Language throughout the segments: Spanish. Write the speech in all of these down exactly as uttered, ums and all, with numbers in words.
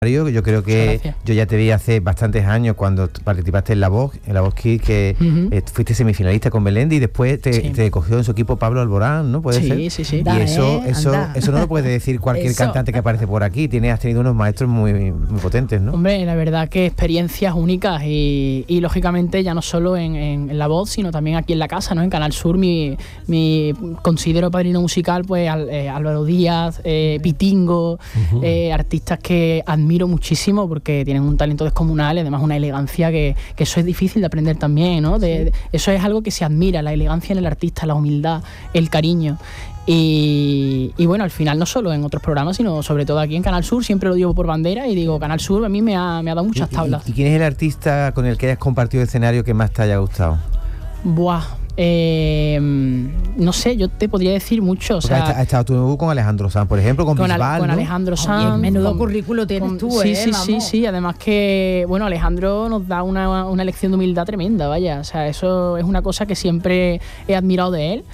Yo creo que yo ya te vi hace bastantes años cuando participaste en La Voz, en La Voz Kids, que uh-huh. eh, fuiste semifinalista con Melendi y después te, sí. te cogió en su equipo Pablo Alborán, ¿no? ¿Puede sí, ser? Sí, sí, sí. Y Da, eso, eh, eso, eso no lo puede decir cualquier eso. cantante que aparece por aquí. Tienes, has tenido unos maestros muy, muy potentes, ¿no? Hombre, la verdad que experiencias únicas y, y lógicamente ya no solo en, en, en La Voz, sino también aquí en la casa, ¿no? En Canal Sur, mi, mi considero padrino musical, pues al, eh, Álvaro Díaz, eh, Pitingo, uh-huh. eh, artistas que admiro muchísimo porque tienen un talento descomunal y además una elegancia que, que eso es difícil de aprender también, ¿no? De, de, eso es algo que se admira, la elegancia en el artista, la humildad, el cariño. Y, y bueno, al final no solo en otros programas, sino sobre todo aquí en Canal Sur, siempre lo digo por bandera y digo, Canal Sur a mí me ha, me ha dado muchas tablas. ¿Y, y quién es el artista con el que hayas compartido escenario que más te haya gustado? Buah, eh, no sé, yo te podría decir mucho. O sea, has estado tú con Alejandro Sanz, por ejemplo, con, con Bisbal, Con ¿no? Alejandro Sanz. Oye, menudo con, currículo tienes con, tú, sí, ¿eh? Sí, Vamos. sí, sí. Además que, bueno, Alejandro nos da una, una lección de humildad tremenda, vaya. O sea, eso es una cosa que siempre he admirado de él.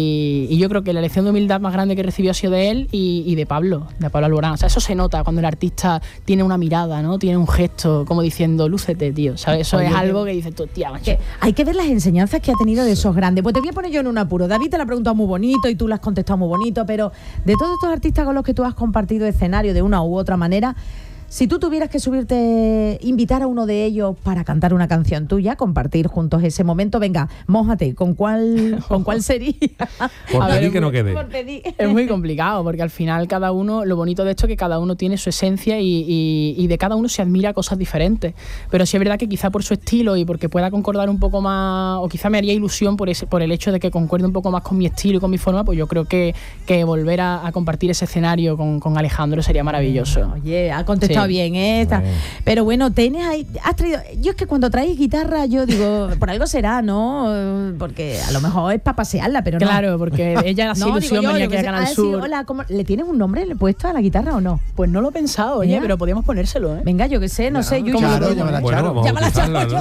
Y, y yo creo que la lección de humildad más grande que recibió ha sido de él y, y de Pablo, de Pablo Alborán. O sea, eso se nota cuando el artista tiene una mirada, ¿no? Tiene un gesto como diciendo, lúcete, tío. ¿Sabes? Eso Oye, es algo que dices tú, tía, macho. Que hay que ver las enseñanzas que ha tenido de esos grandes. Pues te voy a poner yo en un apuro. David te la ha preguntado muy bonito y tú la has contestado muy bonito, pero de todos estos artistas con los que tú has compartido escenario de una u otra manera, si tú tuvieras que subirte, invitar a uno de ellos para cantar una canción tuya, compartir juntos ese momento, venga, mójate, ¿con cuál, ¿con cuál sería? Por pedir que no quede. Es muy complicado, porque al final cada uno, lo bonito de esto es que cada uno tiene su esencia y, y, y de cada uno se admira cosas diferentes. Pero sí es verdad que quizá por su estilo y porque pueda concordar un poco más, o quizá me haría ilusión por, ese, por el hecho de que concuerde un poco más con mi estilo y con mi forma, pues yo creo que, que volver a, a compartir ese escenario con, con Alejandro sería maravilloso. Oye, ha contestado sí. bien, ¿eh? Está. Bueno. Pero bueno, tienes ahí, has traído, yo es que cuando traes guitarra, yo digo, por algo será, ¿no? Porque a lo mejor es para pasearla, pero claro, no. Claro, porque ella hace no, ilusión venía aquí a Canal Sur. Decir, hola, ¿cómo, ¿le tienes un nombre le puesto a la guitarra o no? Pues no lo he pensado, oye, pero podíamos ponérselo, ¿eh? Venga, yo qué sé, no ya, sé, yo claro, llámala bueno, Charo. Llámala Charo. ¿No?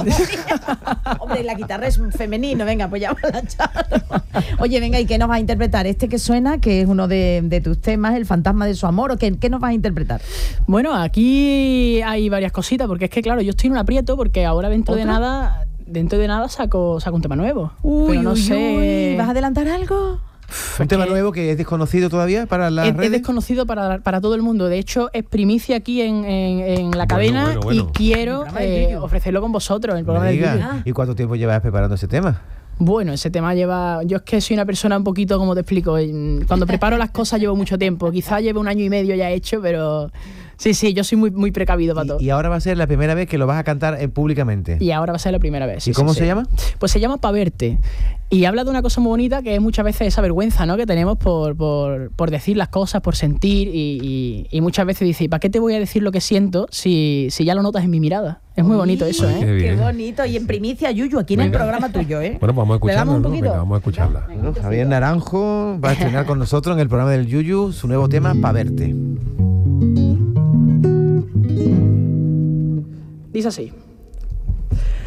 Hombre, la guitarra es femenino, venga, pues llámala Charo. Oye, venga, ¿y qué nos vas a interpretar? Este que suena, que es uno de, de tus temas, El fantasma de su amor, ¿o qué, qué nos vas a interpretar? Bueno, aquí hay varias cositas, porque es que claro, yo estoy en un aprieto porque ahora dentro ¿Otra? de nada, dentro de nada saco, saco un tema nuevo. Uy, pero no uy, sé. uy, ¿vas a adelantar algo? ¿Un es tema que nuevo que es desconocido todavía para las es, redes? Es desconocido para, para todo el mundo. De hecho, es primicia aquí en, en, en la cadena bueno, bueno, bueno. y quiero eh, ofrecerlo con vosotros en el programa del Yuyu. ¿Y cuánto tiempo llevas preparando ese tema? Bueno, ese tema lleva... Yo es que soy una persona un poquito, como te explico, cuando preparo las cosas llevo mucho tiempo. Quizás lleve un año y medio ya hecho, pero... Sí, sí, yo soy muy, muy precavido para y, todo. Y ahora va a ser la primera vez que lo vas a cantar eh, públicamente. Y ahora va a ser la primera vez. ¿Y sí, cómo sí, se sí. llama? Pues se llama Pa' Verte. Y habla de una cosa muy bonita que es muchas veces esa vergüenza, ¿no? Que tenemos por, por, por decir las cosas, por sentir. Y, y, y muchas veces dices, ¿para qué te voy a decir lo que siento si, si ya lo notas en mi mirada? Es muy bonito eso, ¿eh? Qué, qué bonito. Y en primicia, Yuyu, aquí en Venga. el programa tuyo, ¿eh? Bueno, vamos a escucharla, un ¿no? poquito? Venga, vamos a escucharla. Bueno, Javier Naranjo va a estrenar con nosotros en el programa del Yuyu su nuevo tema, Pa' Verte. Dice así.